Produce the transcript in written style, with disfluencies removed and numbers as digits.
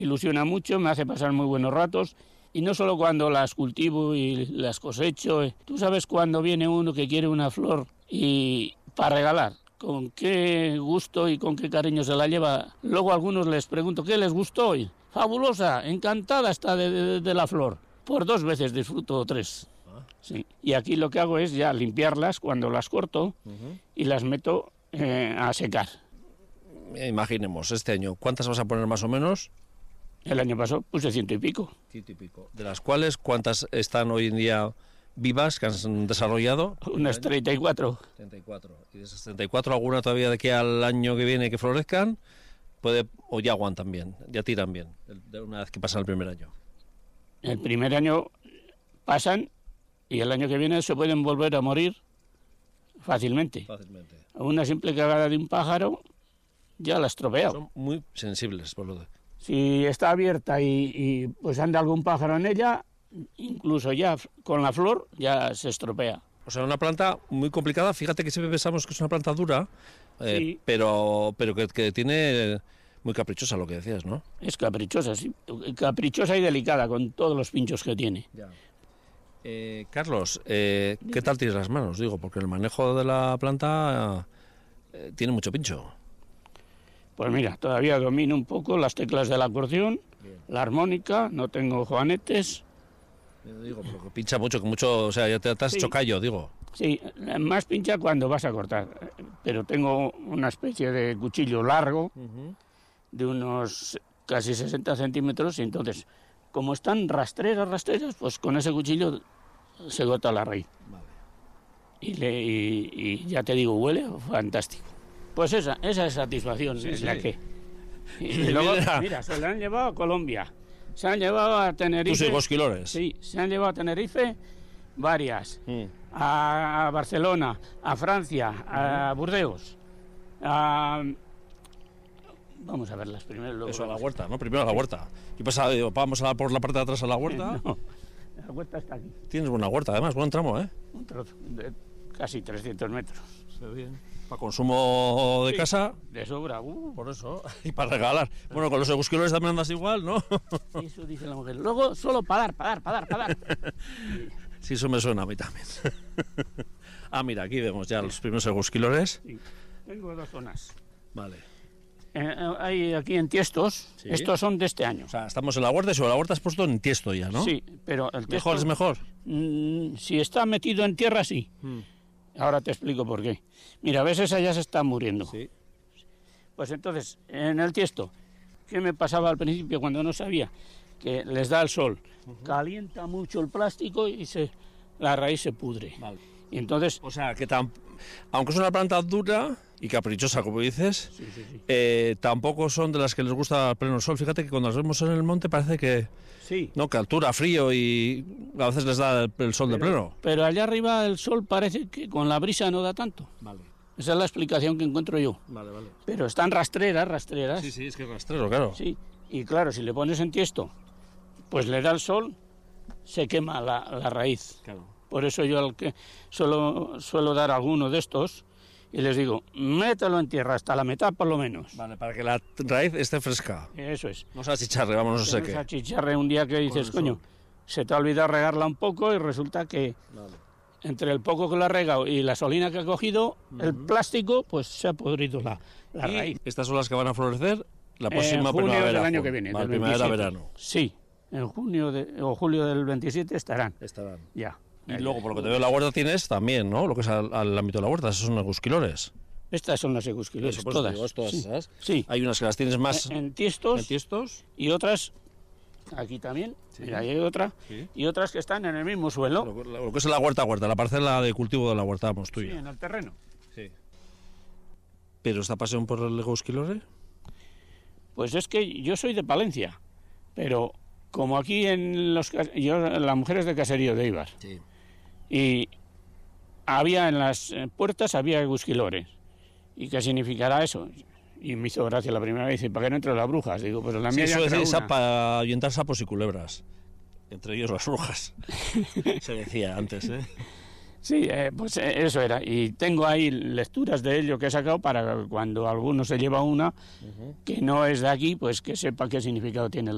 ilusiona mucho, me hace pasar muy buenos ratos. Y no solo cuando las cultivo y las cosecho. Tú sabes cuando viene uno que quiere una flor y para regalar, con qué gusto y con qué cariño se la lleva. Luego a algunos les pregunto, ¿qué les gustó hoy? Fabulosa, encantada está de la flor. Por 2 veces disfruto 3. Sí. Y aquí lo que hago es ya limpiarlas cuando las corto y las meto a secar. Imaginemos, este año, ¿cuántas vas a poner más o menos? El año pasado puse 100 y pico. 100 y pico. De las cuales, ¿cuántas están hoy en día vivas, que han desarrollado? Unas 34. 34. ¿Y de esas 34 alguna todavía de aquí al año que viene que florezcan? O ya aguantan bien, ya tiran bien, de una vez que pasan el primer año. El primer año pasan y el año que viene se pueden volver a morir fácilmente. Una simple cagada de un pájaro ya la ha estropeado. Son muy sensibles, por lo de... Si está abierta y pues anda algún pájaro en ella, incluso ya con la flor ya se estropea. O sea, una planta muy complicada. Fíjate que siempre pensamos que es una planta dura, sí. pero que tiene... Muy caprichosa lo que decías, ¿no? Es caprichosa, sí. Caprichosa y delicada con todos los pinchos que tiene. Ya. Carlos, ¿qué tal tienes las manos? Digo, porque el manejo de la planta tiene mucho pincho. Pues mira, todavía domino un poco las teclas del acordeón, la armónica, no tengo juanetes. Digo, porque pincha mucho, o sea, ya te has hecho callo, digo. Sí, más pincha cuando vas a cortar, pero tengo una especie de cuchillo largo, de unos casi 60 centímetros, y entonces, como están rastreras, pues con ese cuchillo se corta la raíz. Vale. Y ya te digo, huele fantástico. Pues esa es satisfacción, sí, es sí. la que... Y luego, mira, se la han llevado a Colombia, se han llevado a Tenerife... ¿Tus egosquilores? Sí, se han llevado a Tenerife varias, a Barcelona, a Francia, a Burdeos, vamos a verlas primero. Luego eso, a la huerta, ¿no? Primero a la huerta. Y vamos por la parte de atrás a la huerta. No, la huerta está aquí. Tienes buena huerta, además, buen tramo, ¿eh? Un trozo de casi 300 metros. Se ve bien. Para consumo de casa. De sobra. Por eso. Y para regalar. Bueno, con los egusquilores también andas igual, ¿no? Eso dice la mujer. Luego solo para dar. Sí, eso me suena a mí también. Mira, aquí vemos ya los primeros egusquilores. Sí. Tengo 2 zonas. Vale. Hay aquí en Tiestos, sí. Estos son de este año. O sea, estamos en la huerta y sobre la huerta has puesto en Tiesto ya, ¿no? Sí, pero el Tiesto... ¿Mejor es mejor? Si está metido en tierra, sí. Ahora te explico por qué. Mira, ves, esa ya se está muriendo. Sí. Pues entonces, en el Tiesto, ¿qué me pasaba al principio cuando no sabía? Que les da el sol, calienta mucho el plástico y la raíz se pudre. Vale. Y entonces... O sea, que aunque es una planta dura y caprichosa, como dices, sí. Tampoco son de las que les gusta pleno sol. Fíjate que cuando las vemos en el monte parece que... Sí. No, que altura, frío y a veces les da el sol de pleno. Pero allá arriba el sol parece que con la brisa no da tanto. Vale. Esa es la explicación que encuentro yo. Vale. Pero están rastreras. Sí, es que es rastrero, claro. Sí, y claro, si le pones en Tiesto, pues le da el sol, se quema la raíz. Claro. Por eso yo al que suelo dar alguno de estos y les digo, mételo en tierra hasta la mitad por lo menos. Vale, para que la raíz esté fresca. Eso es. No se achicharre, vamos, no sé qué. No se achicharre un día que dices, coño, se te ha olvidado regarla un poco y resulta que entre el poco que lo ha regado y la solina que ha cogido, el plástico, pues se ha podrido la raíz. ¿Estas son las que van a florecer la próxima primavera? Del año que viene, vale, del primavera-verano. Sí, en junio o julio del 27 estarán. Ya. Y luego, por lo que te veo, la huerta tienes también, ¿no? Lo que es al ámbito de la huerta, esos son egusquilores. Estas son las egusquilores, todas. Digo, todas sí. esas. Sí. Hay unas que las tienes más... En tiestos. Y otras, aquí también, sí. Mira, ahí hay otra. Sí. Y otras que están en el mismo suelo. Lo que es la huerta, la parcela de cultivo de la huerta, vamos, tuya. Sí, en el terreno. Sí. ¿Pero esta pasión por el egusquilore? Pues es que yo soy de Palencia, pero como aquí las mujeres de caserío de Ibar. Sí. Y había en las puertas egusquilores. ¿Y qué significará eso? Y me hizo gracia la primera vez, dice, ¿para qué no entran las brujas? Digo, pero la mía ya entra una. Para ahuyentar sapos y culebras, entre ellos las brujas, se decía antes, ¿eh? Sí, pues eso era. Y tengo ahí lecturas de ello que he sacado para cuando alguno se lleva una que no es de aquí, pues que sepa qué significado tiene